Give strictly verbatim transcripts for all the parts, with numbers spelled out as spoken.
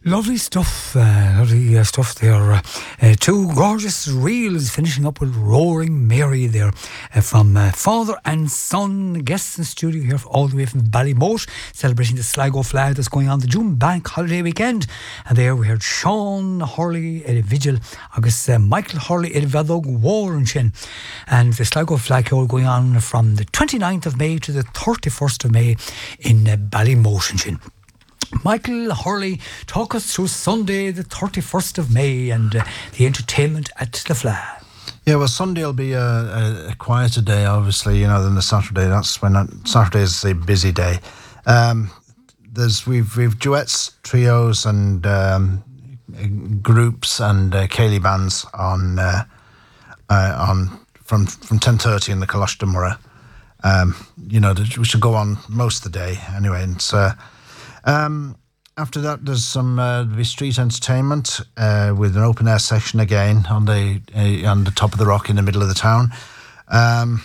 Lovely stuff, uh, lovely uh, stuff there. Uh, uh, two gorgeous reels finishing up with Roaring Mary there uh, from uh, father and son, guests in the studio here all the way from Ballymote, celebrating the Sligo flag that's going on the June bank holiday weekend. And there we heard Sean Hurley at a vigil, agus uh, Michael Hurley at a Vadog Warren Shin. And the Sligo flag all going on from the twenty-ninth of May to the thirty-first of May in uh, Ballymote Shin. Michael Hurley, talk us through Sunday the thirty-first of May and uh, the entertainment at the Fla. Yeah, well, Sunday will be a, a, a quieter day, obviously, you know, than the Saturday. That's when uh, Saturday is a busy day. Um, there's we've we've duets, trios, and um, groups and uh, Cayley bands on uh, uh, on from from ten thirty in the Colossus Murrah. Um, you know, we should go on most of the day anyway. And it's uh, Um, after that, there's some uh, there'll be street entertainment uh, with an open air session again on the uh, on the top of the rock in the middle of the town, um,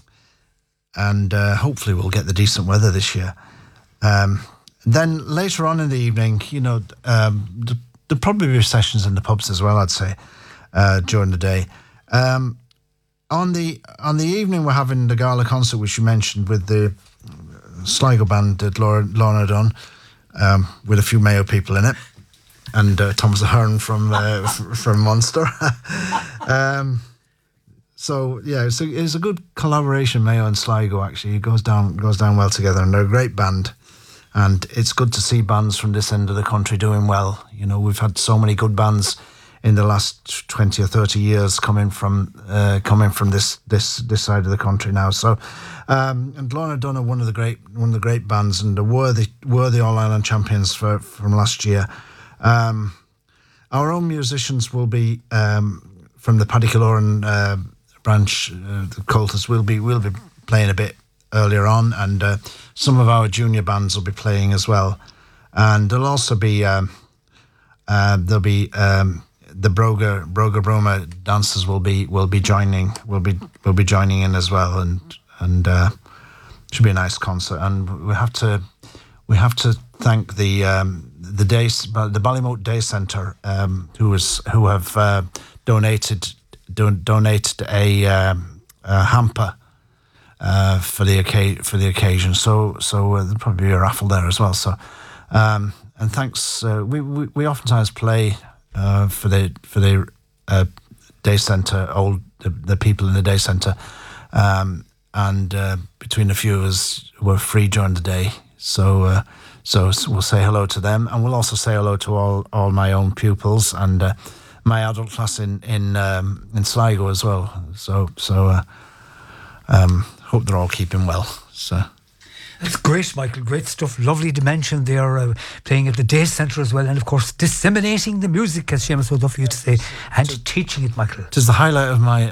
and uh, hopefully we'll get the decent weather this year. Um, then later on in the evening, you know, um, there'll probably be sessions in the pubs as well. I'd say uh, during the day. Um, on the on the evening, we're having the gala concert, which you mentioned, with the Sligo band that Laura, Lorna done. Um, with a few Mayo people in it, and uh, Thomas Ahern from uh, f- from Munster. um, so yeah, it's a, it's a good collaboration, Mayo and Sligo. Actually, it goes down goes down well together, and they're a great band. And it's good to see bands from this end of the country doing well. You know, we've had so many good bands in the last twenty or thirty years coming from uh, coming from this this this side of the country now. So. Um, and Lorna Dunn are one of the great one of the great bands, and the worthy worthy All Ireland champions for, from last year. Um, our own musicians will be um, from the Paddy Killeoran uh, branch, uh, the Colters will be will be playing a bit earlier on, and uh, some of our junior bands will be playing as well. And there'll also be um, uh, there'll be um, the Broga Broga Broma dancers will be will be joining will be will be joining in as well, and. And uh, it should be a nice concert. And we have to we have to thank the um, the day the Ballymote Day Centre, um, who was who have uh, donated don- donated a, um, a hamper uh, for the occasion for the occasion. So so uh, there'll probably be a raffle there as well. So um, and thanks. Uh, we, we we oftentimes play uh, for the for the uh, Day Centre, old the, the people in the Day Centre. Um, And uh, between a few of us, we're free during the day, so uh, so we'll say hello to them, and we'll also say hello to all, all my own pupils and uh, my adult class in in um, in Sligo as well. So so uh, um, hope they're all keeping well. So. That's great, Michael. Great stuff. Lovely dimension there, uh, playing at the Day Centre as well, and of course disseminating the music, as Seamus would love for you to say, and teaching it, Michael. It is the highlight of my